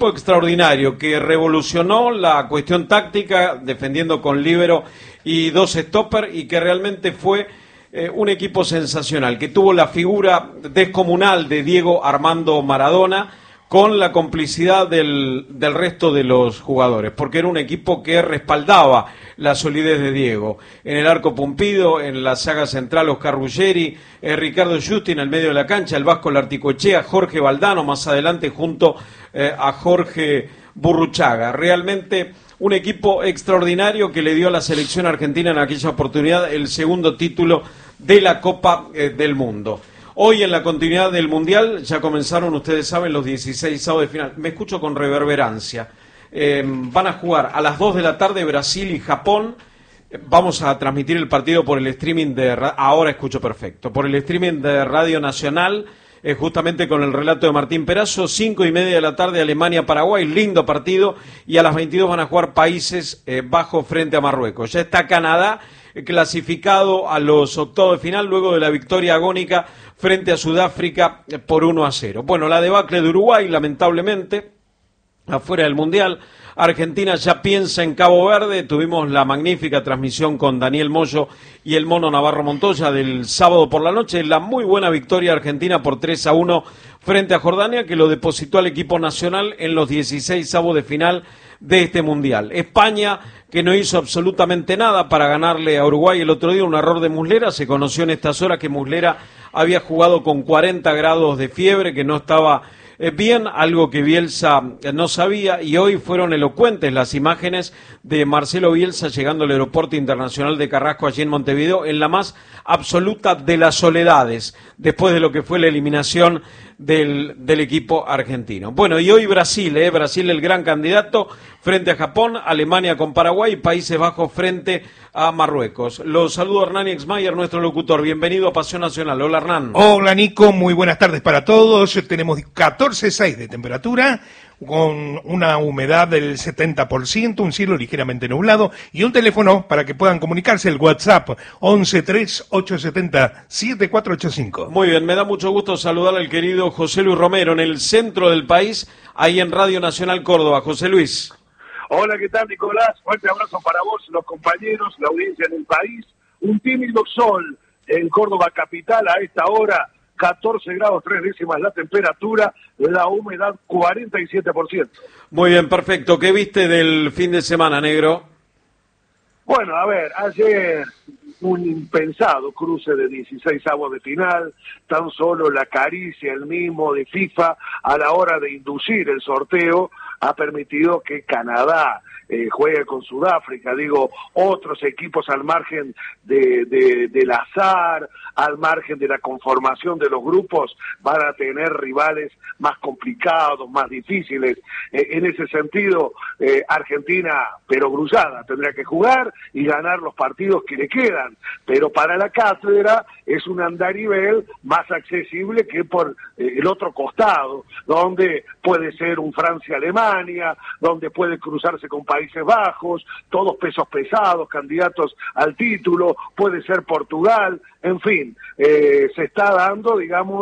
extraordinario que revolucionó la cuestión táctica defendiendo con líbero y dos stopper y que realmente fue un equipo sensacional, que tuvo la figura descomunal de Diego Armando Maradona con la complicidad del resto de los jugadores, porque era un equipo que respaldaba la solidez de Diego. En el arco Pumpido, en la saga central Oscar Ruggeri, Ricardo Justi en el medio de la cancha, el Vasco Larticoechea, Jorge Valdano más adelante junto a Jorge Burruchaga. Realmente un equipo extraordinario que le dio a la selección argentina en aquella oportunidad el segundo título de la Copa del Mundo. Hoy en la continuidad del Mundial ya comenzaron, ustedes saben, los 16avos de final. Me escucho con reverberancia. Van a jugar a las 2 de la tarde Brasil y Japón. Vamos a transmitir el partido por el streaming ahora escucho perfecto, por el streaming de Radio Nacional, justamente con el relato de Martín Perazo. 5:30 de la tarde Alemania-Paraguay, lindo partido. Y a las 22 van a jugar Países Bajos frente a Marruecos. Ya está Canadá clasificado a los octavos de final luego de la victoria agónica frente a Sudáfrica por 1-0. Bueno, la debacle de Uruguay, lamentablemente, afuera del Mundial. Argentina ya piensa en Cabo Verde. Tuvimos la magnífica transmisión con Daniel Moyo y el Mono Navarro Montoya del sábado por la noche. La muy buena victoria argentina por 3-1 frente a Jordania, que lo depositó al equipo nacional en los 16avos de final de este Mundial. España, que no hizo absolutamente nada para ganarle a Uruguay el otro día, un error de Muslera. Se conoció en estas horas que Muslera había jugado con 40 grados de fiebre, que no estaba bien, algo que Bielsa no sabía, y hoy fueron elocuentes las imágenes de Marcelo Bielsa llegando al Aeropuerto Internacional de Carrasco allí en Montevideo, en la más absoluta de las soledades, después de lo que fue la eliminación del equipo argentino. Bueno, y hoy Brasil, Brasil el gran candidato frente a Japón, Alemania con Paraguay, Países Bajos frente a Marruecos. Los saludo a Hernán Exmayer, nuestro locutor. Bienvenido a Pasión Nacional. Hola, Hernán. Hola, Nico. Muy buenas tardes para todos. Tenemos 14,6 de temperatura, con una humedad del 70%, un cielo ligeramente nublado y un teléfono para que puedan comunicarse, el WhatsApp 1138707485. Muy bien, me da mucho gusto saludar al querido José Luis Romero en el centro del país, ahí en Radio Nacional Córdoba. José Luis. Hola, ¿qué tal, Nicolás? Fuerte abrazo para vos, los compañeros, la audiencia en el país. Un tímido sol en Córdoba capital a esta hora, 14 grados 3 décimas la temperatura, la humedad 47%. Muy bien, perfecto. ¿Qué viste del fin de semana, negro? Bueno, a ver, ayer un impensado cruce de 16avos de final, tan solo la caricia, el mimo de FIFA a la hora de inducir el sorteo ha permitido que Canadá juegue con Sudáfrica, otros equipos al margen del azar, al margen de la conformación de los grupos, van a tener rivales más complicados, más difíciles. En ese sentido, Argentina, pero grullada, tendrá que jugar y ganar los partidos que le quedan, pero para la cátedra es un andarivel más accesible que por el otro costado, donde puede ser un Francia-Alemania, donde puede cruzarse con Países Bajos, todos pesos pesados, candidatos al título, puede ser Portugal, en fin, se está dando,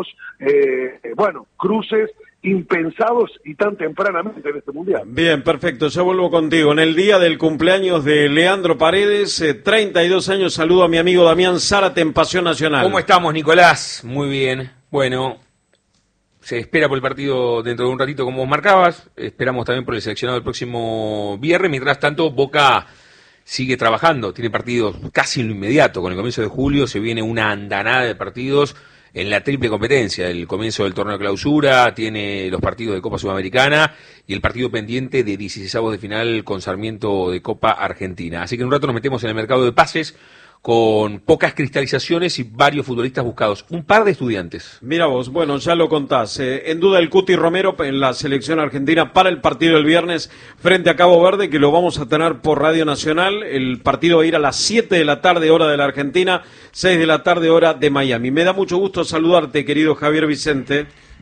cruces impensados y tan tempranamente en este Mundial. Bien, perfecto, ya vuelvo contigo. En el día del cumpleaños de Leandro Paredes, 32 años, saludo a mi amigo Damián Zárate en Pasión Nacional. ¿Cómo estamos, Nicolás? Muy bien. Bueno, se espera por el partido dentro de un ratito, como vos marcabas. Esperamos también por el seleccionado el próximo viernes. Mientras tanto, Boca sigue trabajando. Tiene partidos casi en lo inmediato. Con el comienzo de julio se viene una andanada de partidos en la triple competencia. El comienzo del torneo de clausura, tiene los partidos de Copa Sudamericana y el partido pendiente de 16avos de final con Sarmiento de Copa Argentina. Así que en un rato nos metemos en el mercado de pases con pocas cristalizaciones y varios futbolistas buscados. Un par de estudiantes. Mira vos, bueno, ya lo contás. En duda el Cuti Romero en la selección argentina para el partido del viernes frente a Cabo Verde, que lo vamos a tener por Radio Nacional. El partido va a ir a las 7 de la tarde, hora de la Argentina, 6 de la tarde, hora de Miami. Me da mucho gusto saludarte, querido Javier Vicente.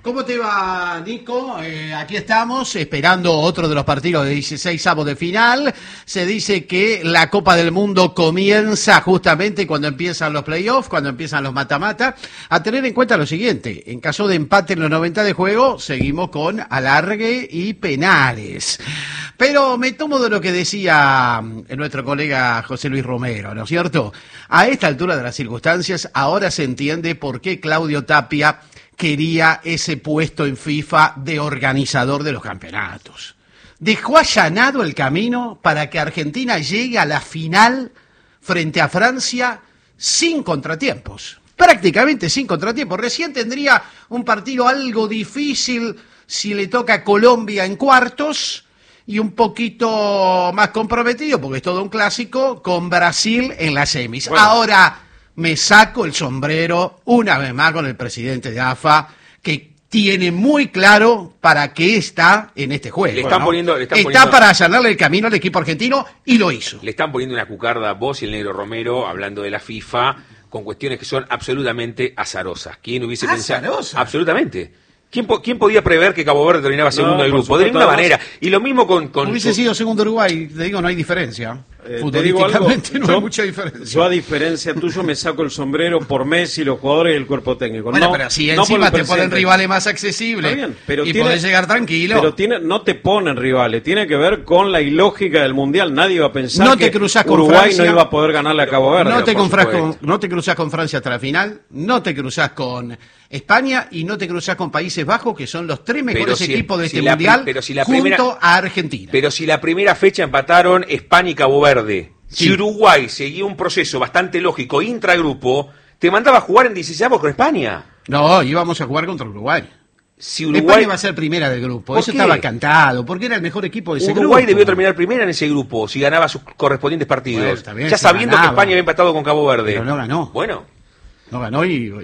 ¿Cómo te va, Nico? Aquí estamos esperando otro de los partidos de 16avos de final. Se dice que la Copa del Mundo comienza justamente cuando empiezan los playoffs, cuando empiezan los mata-mata. A tener en cuenta lo siguiente, en caso de empate en los 90 de juego, seguimos con alargue y penales. Pero me tomo de lo que decía nuestro colega José Luis Romero, ¿no es cierto? A esta altura de las circunstancias, ahora se entiende por qué Claudio Tapia quería ese puesto en FIFA de organizador de los campeonatos. Dejó allanado el camino para que Argentina llegue a la final frente a Francia sin contratiempos. Prácticamente sin contratiempos. Recién tendría un partido algo difícil si le toca a Colombia en cuartos y un poquito más comprometido, porque es todo un clásico, con Brasil en las semis. Bueno. Ahora me saco el sombrero una vez más con el presidente de AFA, que tiene muy claro para qué está en este juego. Está para allanarle el camino al equipo argentino y lo hizo. Le están poniendo una cucarda vos y el negro Romero hablando de la FIFA con cuestiones que son absolutamente azarosas. ¿Quién hubiese pensado? Absolutamente. ¿Quién podía prever que Cabo Verde terminaba segundo del grupo? De ninguna manera. Y lo mismo con hubiese sido segundo Uruguay, te digo, no hay diferencia. Futbolísticamente no hay mucha diferencia. Yo, a diferencia tuyo, me saco el sombrero por Messi, los jugadores y el cuerpo técnico. Bueno, pero si encima te ponen rivales más accesibles bien, pero podés llegar tranquilo. Pero no te ponen rivales, tiene que ver con la ilógica del Mundial. Nadie iba a pensar que Uruguay Francia, no iba a poder ganarle a Cabo Verde. No te cruzás con Francia hasta la final, no te cruzás con España y no te cruzás con Países Bajos, que son los tres mejores equipos de este Mundial, junto a Argentina. Pero si la primera fecha empataron España y Cabo Verde, si Uruguay seguía un proceso bastante lógico intragrupo, te mandaba a jugar en 16avos con España. No, íbamos a jugar contra Uruguay. Si Uruguay España iba a ser primera del grupo, eso estaba cantado, porque era el mejor equipo de ese grupo. Uruguay debió terminar primera en ese grupo, si ganaba sus correspondientes partidos. Bueno, bien, ya sabiendo que España había empatado con Cabo Verde. Pero no ganó. Bueno. No ganó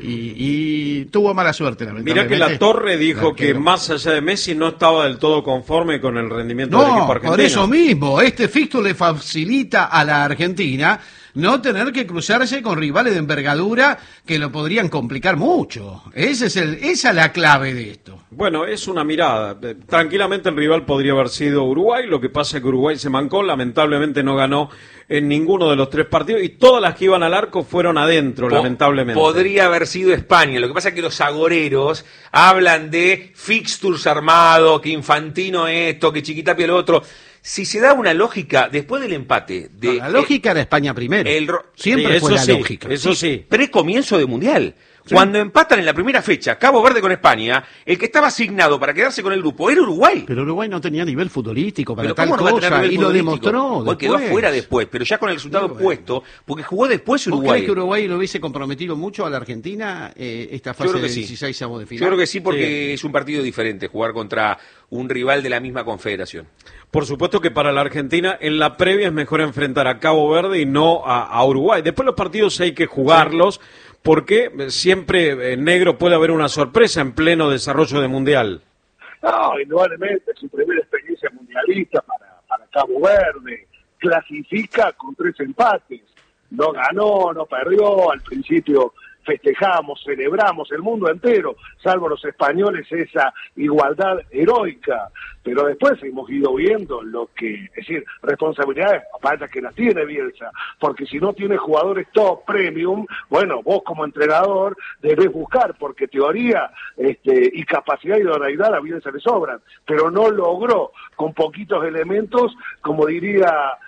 y tuvo mala suerte, lamentablemente. Mirá que la Torre dijo que más allá de Messi no estaba del todo conforme con el rendimiento del equipo argentino. Por eso mismo, este fixture le facilita a la Argentina no tener que cruzarse con rivales de envergadura que lo podrían complicar mucho. Esa es la clave de esto. Bueno, es una mirada. Tranquilamente el rival podría haber sido Uruguay, lo que pasa es que Uruguay se mancó, lamentablemente no ganó en ninguno de los tres partidos y todas las que iban al arco fueron adentro, lamentablemente. Podría haber sido España, lo que pasa es que los agoreros hablan de fixtures armados, que Infantino esto, que Chiquitapia lo otro. Si se da una lógica, después del empate... la lógica era España primero. Siempre fue la lógica. Eso sí. Precomienzo de Mundial. Sí. Cuando empatan en la primera fecha Cabo Verde con España, el que estaba asignado para quedarse con el grupo era Uruguay. Pero Uruguay no tenía nivel futbolístico para tal cosa y lo demostró después. Quedó afuera después, pero ya con el resultado puesto, porque jugó después Uruguay. ¿Vos crees que Uruguay lo hubiese comprometido mucho a la Argentina esta fase de 16avos de final? Yo creo que sí, porque es un partido diferente, jugar contra un rival de la misma confederación. Por supuesto que para la Argentina en la previa es mejor enfrentar a Cabo Verde y no a Uruguay. Después los partidos hay que jugarlos porque siempre en negro puede haber una sorpresa en pleno desarrollo de Mundial. No, indudablemente es su primera experiencia mundialista para Cabo Verde. Clasifica con 3 empates. No ganó, no perdió, al principio festejamos, celebramos el mundo entero, salvo los españoles, esa igualdad heroica, pero después hemos ido viendo lo que, es decir, responsabilidades para que las tiene Bielsa, porque si no tiene jugadores top premium, bueno, vos como entrenador debés buscar, porque teoría y capacidad y idoneidad a Bielsa le sobran, pero no logró con poquitos elementos, como diría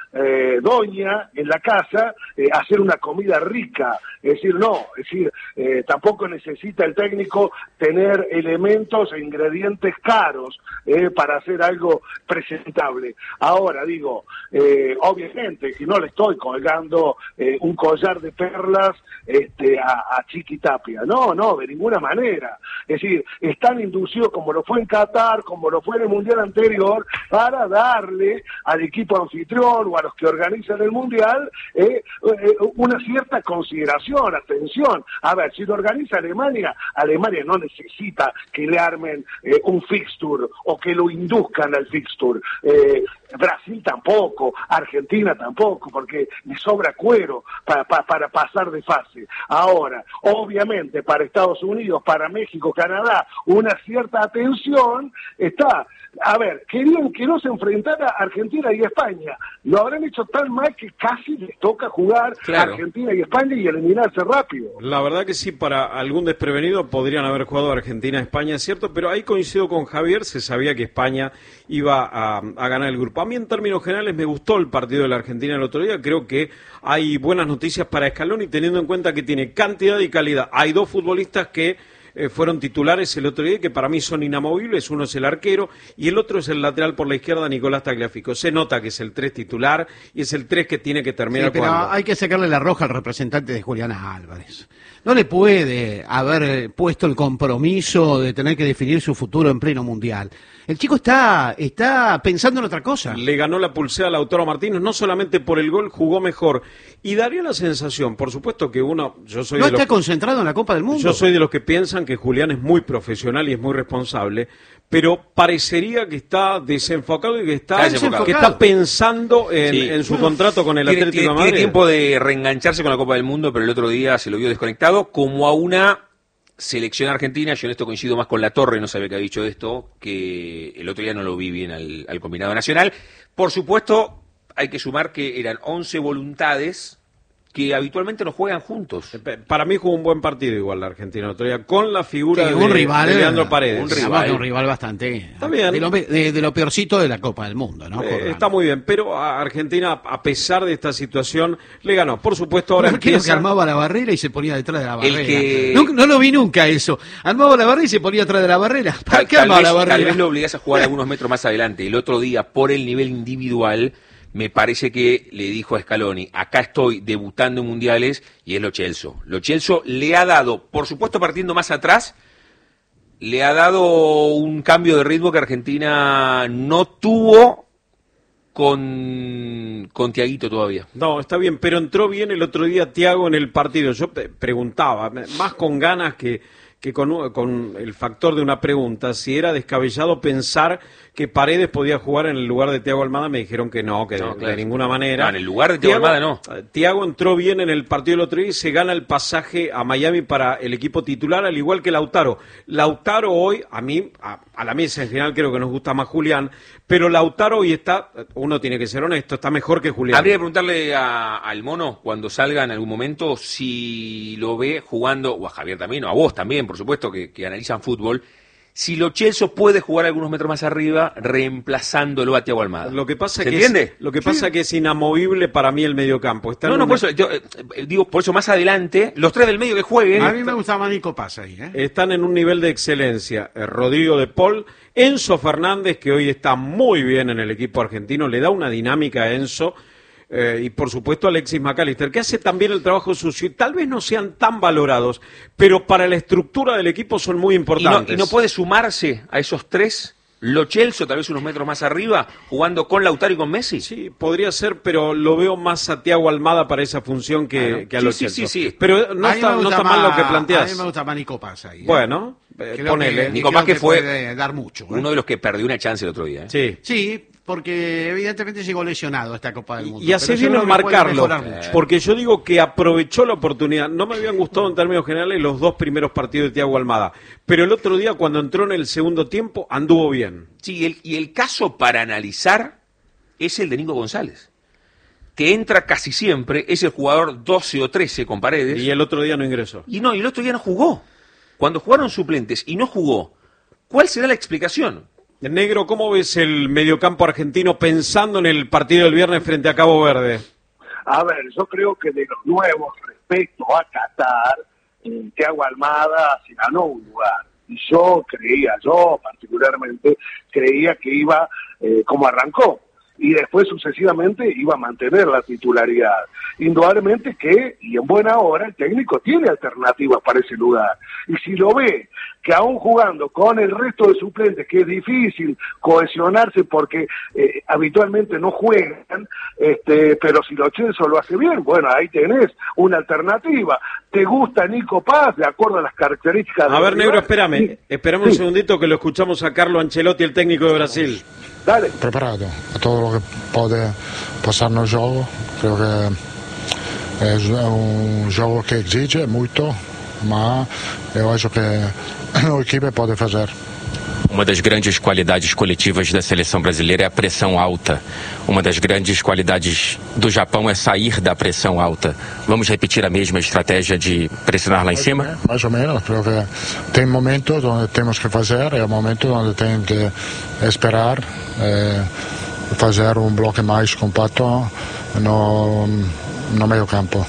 Doña en la casa, hacer una comida rica, es decir, tampoco necesita el técnico tener elementos e ingredientes caros para hacer algo presentable. Ahora digo, obviamente que no le estoy colgando un collar de perlas a Chiquitapia, no, de ninguna manera, es decir, están inducidos como lo fue en Qatar, como lo fue en el Mundial anterior, para darle al equipo anfitrión o a los que organizan el Mundial una cierta consideración, atención. A ver, si lo organiza Alemania no necesita que le armen un fixture o que lo induzcan al fixture. Brasil tampoco, Argentina tampoco, porque le sobra cuero para pasar de fase. Ahora, obviamente, para Estados Unidos, para México, Canadá, una cierta atención está. A ver, querían que no se enfrentara Argentina y España. Lo habrán hecho tan mal que casi les toca jugar claro. Argentina y España y eliminarse rápido. La verdad que sí, para algún desprevenido podrían haber jugado Argentina-España, es cierto, pero ahí coincido con Javier, se sabía que España iba a ganar el grupo. A mí en términos generales me gustó el partido de la Argentina el otro día, creo que hay buenas noticias para Scaloni teniendo en cuenta que tiene cantidad y calidad. Hay dos futbolistas que fueron titulares el otro día que para mí son inamovibles, uno es el arquero y el otro es el lateral por la izquierda, Nicolás Tagliafico. Se nota que es el 3 titular y es el 3 que tiene que terminar pero jugando. hay que sacarle la roja al representante de Juliana Álvarez. No le puede haber puesto el compromiso de tener que definir su futuro en pleno mundial. El chico está pensando en otra cosa. Le ganó la pulsera a Lautaro Martínez, no solamente por el gol, jugó mejor. Y daría la sensación, por supuesto que no está concentrado en la Copa del Mundo. Yo soy de los que piensan que Julián es muy profesional y es muy responsable, pero parecería que está desenfocado y que está pensando en su contrato con el Atlético de Madrid. Tiene tiempo de reengancharse con la Copa del Mundo, pero el otro día se lo vio desconectado, como a una selección argentina. Yo en esto coincido más con La Torre, no sabía que había dicho esto, que el otro día no lo vi bien al combinado nacional. Por supuesto, hay que sumar que eran 11 voluntades que habitualmente no juegan juntos. Para mí jugó un buen partido igual la Argentina el otro día, con la figura un rival, de Leandro Paredes. Un rival bastante está bien. De lo peorcito de la Copa del Mundo, ¿no? Está muy bien, pero a Argentina, a pesar de esta situación, le ganó. Por supuesto, ahora empieza... que armaba la barrera y se ponía detrás de la barrera. No lo vi nunca eso. Armaba la barrera y se ponía detrás de la barrera. ¿Para qué armaba la barrera? Tal vez lo obligás a jugar algunos metros más adelante. El otro día, por el nivel individual, me parece que le dijo a Scaloni, acá estoy debutando en mundiales, y es Lo Celso. Lo Celso le ha dado, por supuesto partiendo más atrás, le ha dado un cambio de ritmo que Argentina no tuvo con Thiaguito todavía. No, está bien, pero entró bien el otro día Thiago en el partido. Yo preguntaba, más con ganas que con el factor de una pregunta, si era descabellado pensar que Paredes podía jugar en el lugar de Thiago Almada. Me dijeron que no, claro. De ninguna manera. No, en el lugar de Thiago Almada no. Thiago entró bien en el partido del otro día y se gana el pasaje a Miami para el equipo titular, al igual que Lautaro. Lautaro hoy, a mí, a la mesa en general creo que nos gusta más Julián, pero Lautaro hoy está, uno tiene que ser honesto, está mejor que Julián. Habría que preguntarle al Mono, cuando salga en algún momento, si lo ve jugando, o a Javier también, o a vos también, por supuesto, que analizan fútbol, si Lo Celso puede jugar algunos metros más arriba reemplazándolo a Thiago Almada. Lo que pasa ¿Entiende? Que es inamovible para mí el mediocampo. Por eso, yo digo, por eso más adelante, los tres del medio que jueguen. A mí me gustaba Nico Paz ahí, Están en un nivel de excelencia. Rodrigo de Paul, Enzo Fernández, que hoy está muy bien en el equipo argentino, le da una dinámica a Enzo. Y por supuesto Alexis McAllister, que hace también el trabajo sucio y tal vez no sean tan valorados, pero para la estructura del equipo son muy importantes. ¿Y no puede sumarse a esos tres? Lo Celso, tal vez unos metros más arriba, jugando con Lautaro y con Messi. Sí, podría ser, pero lo veo más a Thiago Almada para esa función que a Lo Celso. Sí. Pero no está mal lo que planteás. A mí me gusta más Nico Paz ahí. Bueno, ponele. Nico Paz que fue puede dar mucho. Uno de los que perdió una chance el otro día. Sí, porque evidentemente llegó lesionado a esta Copa del Mundo. Y hace bien en marcarlo, porque yo digo que aprovechó la oportunidad. No me habían gustado en términos generales los dos primeros partidos de Thiago Almada, pero el otro día cuando entró en el segundo tiempo anduvo bien. Sí, y el caso para analizar es el de Nico González, que entra casi siempre, es el jugador 12 o 13 con Paredes. Y el otro día no ingresó. Y el otro día no jugó. Cuando jugaron suplentes y no jugó, ¿cuál será la explicación? Negro, ¿cómo ves el mediocampo argentino pensando en el partido del viernes frente a Cabo Verde? A ver, yo creo que de los nuevos respecto a Qatar, Thiago Almada se ganó un lugar. Y yo particularmente creía que iba como arrancó. Y después sucesivamente iba a mantener la titularidad. Indudablemente que, y en buena hora, el técnico tiene alternativas para ese lugar. Y si lo ve que aún jugando con el resto de suplentes, que es difícil cohesionarse porque habitualmente no juegan, pero si Lo Celso lo hace bien, bueno, ahí tenés una alternativa. ¿Te gusta Nico Paz de acuerdo a las características? A ver, Negro, espérame un Sí. segundito que lo escuchamos a Carlo Ancelotti, el técnico de Brasil. Dale. Preparato a todo lo que puede pasar no jogo. Creo que es un jogo que exige mucho, mas eu acho que o equipe pode fazer. Uma das grandes qualidades coletivas da seleção brasileira é a pressão alta. Uma das grandes qualidades do Japão é sair da pressão alta. Vamos repetir a mesma estratégia de pressionar lá em cima? Mais ou menos, creo que tem momentos onde temos que fazer e momentos onde tem que esperar, fazer um bloco mais compacto no meio campo.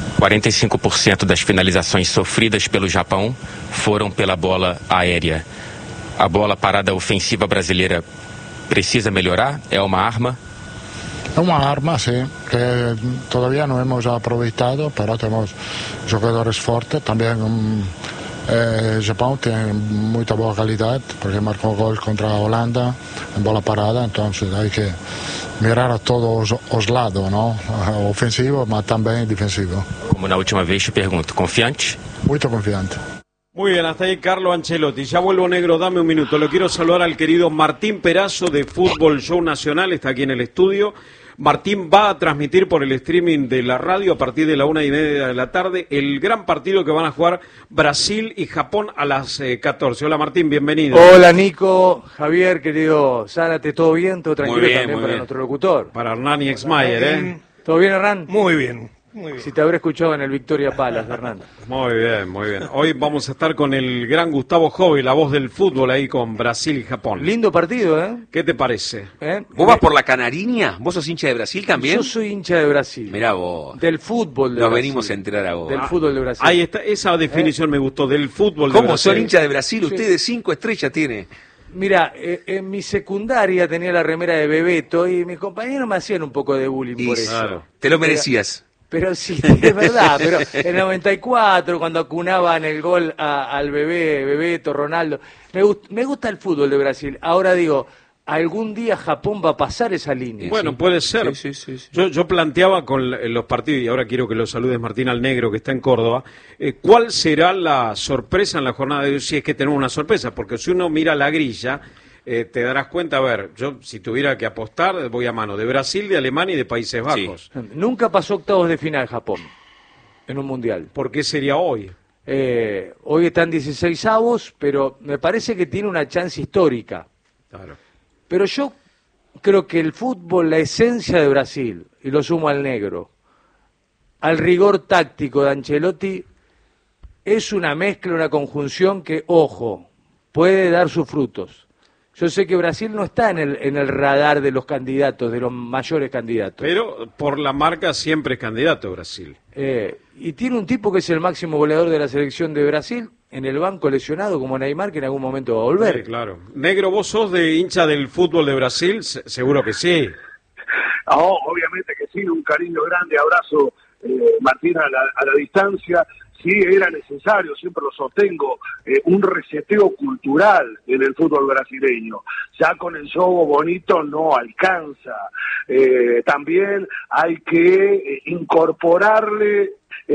45% das finalizações sofridas pelo Japão foram pela bola aérea. A bola parada ofensiva brasileira precisa melhorar? É uma arma? É uma arma, sim, que todavía não hemos aproveitado, pero temos jogadores fortes. Também Japão tem muita boa qualidade, porque marcou gol contra a Holanda em bola parada, então hay que mirar a todos os lados, não? Ofensivo, mas também defensivo. Como na última vez, te pergunto, confiante? Muito confiante. Muy bien, hasta ahí Carlo Ancelotti. Ya vuelvo, Negro, dame un minuto. Lo quiero saludar al querido Martín Perazo de Fútbol Show Nacional, está aquí en el estudio. Martín va a transmitir por el streaming de la radio a partir de la 1:30 de la tarde el gran partido que van a jugar Brasil y Japón a las 14. Hola Martín, bienvenido. Hola Nico, Javier, querido Zárate, ¿todo bien? ¿Todo tranquilo? Muy bien, también muy para bien. nuestro locutor? Para Hernán y Exmayer, ¿eh? ¿Todo bien, Hernán? Muy bien. Muy bien. Si te habré escuchado en el Victoria Palace, Hernán. Muy bien, muy bien. Hoy vamos a estar con el gran Gustavo Jovi, la voz del fútbol ahí con Brasil y Japón. Lindo partido, ¿eh? ¿Qué te parece? ¿Vos vas por la Canariña? ¿Vos sos hincha de Brasil también? Yo soy hincha de Brasil. Mirá vos. Del fútbol de Nos Brasil. venimos a enterar a vos. Del fútbol de Brasil. Ahí está, esa definición me gustó, del fútbol de ¿Cómo Brasil. son hinchas de Brasil? Sí. Ustedes 5 estrellas tiene. Mira, en mi secundaria tenía la remera de Bebeto y mis compañeros me hacían un poco de bullying por eso. claro. Te lo merecías. Pero sí, es verdad, pero en 94, cuando acunaban el gol al Bebeto, Ronaldo, me gusta el fútbol de Brasil. Ahora digo, algún día Japón va a pasar esa línea. Bueno, puede ser. Sí. Yo planteaba con los partidos, y ahora quiero que lo saludes Martín al Negro, que está en Córdoba, ¿cuál será la sorpresa en la jornada de hoy? Si es que tenemos una sorpresa, porque si uno mira la grilla, te darás cuenta, a ver, yo si tuviera que apostar, voy a mano de Brasil, de Alemania y de Países Bajos. Nunca pasó octavos de final Japón en un mundial. ¿Por qué sería hoy? Hoy están 16avos, pero me parece que tiene una chance histórica. Claro. Pero yo creo que el fútbol, la esencia de Brasil, y lo sumo al Negro, al rigor táctico de Ancelotti, es una mezcla, una conjunción que, ojo, puede dar sus frutos. Yo sé que Brasil no está en el radar de los candidatos, de los mayores candidatos. Pero por la marca siempre es candidato Brasil. Y tiene un tipo que es el máximo goleador de la selección de Brasil, en el banco lesionado como Neymar, que en algún momento va a volver. Sí, claro. Negro, ¿vos sos de hincha del fútbol de Brasil? Seguro que sí. Oh, obviamente que sí, un cariño grande, abrazo Martín a la distancia. Sí, era necesario, siempre lo sostengo, un reseteo cultural en el fútbol brasileño. Ya con el juego bonito no alcanza. También hay que incorporarle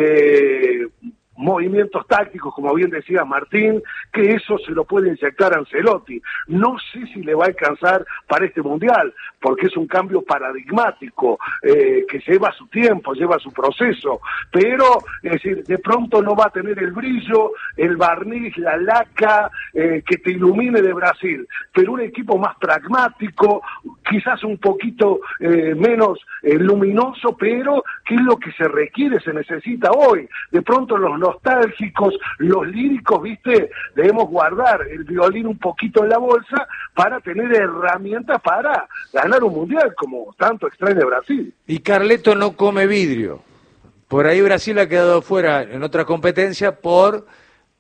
movimientos tácticos, como bien decía Martín, que eso se lo puede inyectar a Ancelotti. No sé si le va a alcanzar para este Mundial, porque es un cambio paradigmático, que lleva su tiempo, lleva su proceso, pero, es decir, de pronto no va a tener el brillo, el barniz, la laca, que te ilumine de Brasil, pero un equipo más pragmático, quizás un poquito menos luminoso, pero que es lo que se requiere, se necesita hoy. De pronto los nostálgicos, los líricos, ¿viste? Debemos guardar el violín un poquito en la bolsa para tener herramientas para ganar un mundial, como tanto extraña Brasil. Y Carleto no come vidrio. Por ahí Brasil ha quedado fuera en otra competencia por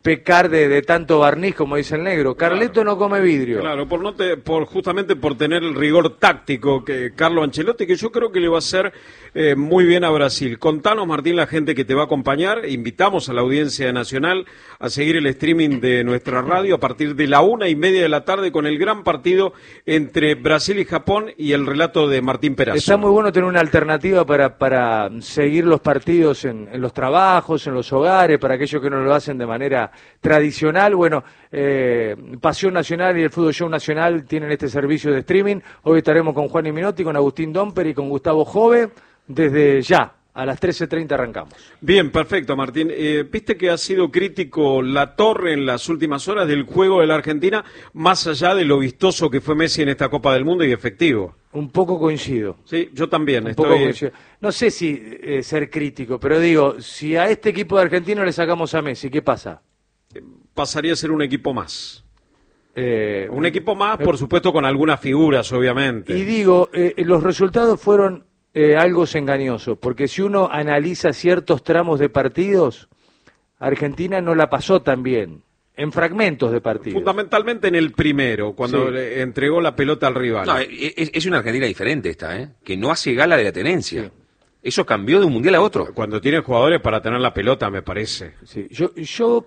pecar de tanto barniz, como dice el negro. Carleto no come vidrio. Claro, justamente por tener el rigor táctico que Carlo Ancelotti, que yo creo que le va a hacer muy bien a Brasil. Contanos, Martín, la gente que te va a acompañar. Invitamos a la audiencia nacional a seguir el streaming de nuestra radio a partir de la 1:30 de la tarde con el gran partido entre Brasil y Japón y el relato de Martín Perazo. Está muy bueno tener una alternativa para seguir los partidos en los trabajos, en los hogares, para aquellos que no lo hacen de manera tradicional. Bueno, Pasión Nacional y el Fútbol Show Nacional tienen este servicio de streaming. Hoy estaremos con Juan y Minotti, con Agustín Domper y con Gustavo Jove. Desde ya, a las 13:30 arrancamos. Bien, perfecto, Martín. Viste que ha sido crítico La Torre en las últimas horas del juego de la Argentina, más allá de lo vistoso que fue Messi en esta Copa del Mundo y efectivo. Un poco coincido. Sí, yo también. No sé si ser crítico, pero digo, si a este equipo de Argentina le sacamos a Messi, ¿qué pasa? Pasaría a ser un equipo más. Un equipo más, por supuesto, con algunas figuras, obviamente. Y digo, los resultados fueron algo engañosos, porque si uno analiza ciertos tramos de partidos, Argentina no la pasó tan bien, en fragmentos de partidos. Fundamentalmente en el primero, cuando le entregó la pelota al rival. No, es una Argentina diferente esta, que no hace gala de la tenencia. Sí. Eso cambió de un mundial a otro. Cuando tiene jugadores para tener la pelota, me parece. Sí. Yo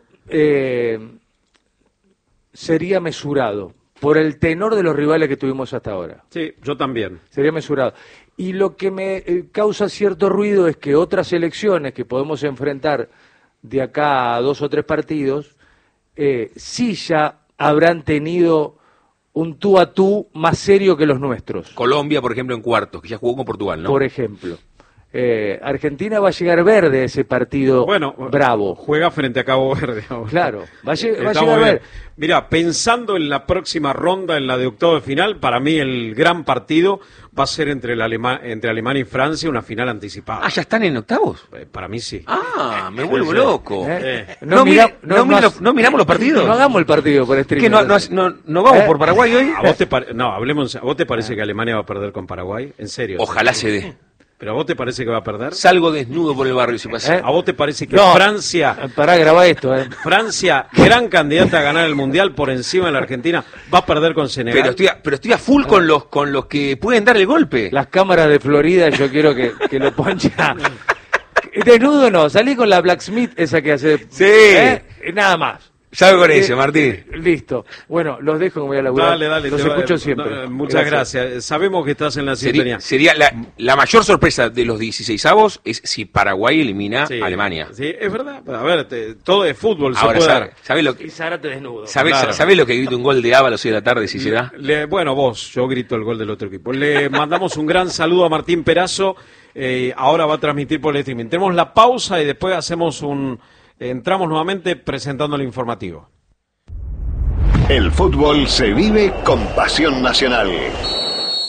sería mesurado por el tenor de los rivales que tuvimos hasta ahora. Sí, yo también. Sería mesurado. Y lo que me causa cierto ruido es que otras elecciones que podemos enfrentar de acá a 2 o 3 partidos, sí ya habrán tenido un tú a tú más serio que los nuestros. Colombia, por ejemplo, en cuartos, que ya jugó con Portugal, ¿no? Por ejemplo. Argentina va a llegar verde a ese partido bravo. Juega frente a Cabo Verde. Claro, va a llegar verde. Mira, pensando en la próxima ronda, en la de octavo de final, para mí el gran partido va a ser entre Alemania y Francia, una final anticipada. Ah, ¿ya están en octavos? Para mí sí. Ah, me vuelvo loco. No miramos los partidos. No hagamos el partido por streaming. ¿No vamos por Paraguay hoy? ¿A vos te parece que Alemania va a perder con Paraguay? ¿En serio? Ojalá se dé. ¿Pero a vos te parece que va a perder? Salgo desnudo por el barrio si pasa. ¿A vos te parece que Francia... Pará, grabá esto. Francia, gran candidata a ganar el Mundial por encima de la Argentina, va a perder con Senegal. Pero estoy a full con los que pueden dar el golpe. Las cámaras de Florida yo quiero que lo poncha. Desnudo no, salí con la Blacksmith esa que hace... Sí. Nada más. Salgo con eso, Martín. Listo. Bueno, los dejo que voy a laburar. Dale. Los escucho siempre. Muchas gracias. Sabemos que estás en la sintonía. Sería la mayor sorpresa de los 16avos es si Paraguay elimina a Alemania. Sí, es verdad. A ver, todo es fútbol. Ahora, se puede ¿sabes lo que... Y Zárate desnudo. ¿Sabés lo que grita un gol de Ava a las 6 de la tarde si se da? Bueno, yo grito el gol del otro equipo. Le mandamos un gran saludo a Martín Perazo. Ahora va a transmitir por el streaming. Tenemos la pausa y después entramos nuevamente presentando el informativo. El fútbol se vive con Pasión Nacional.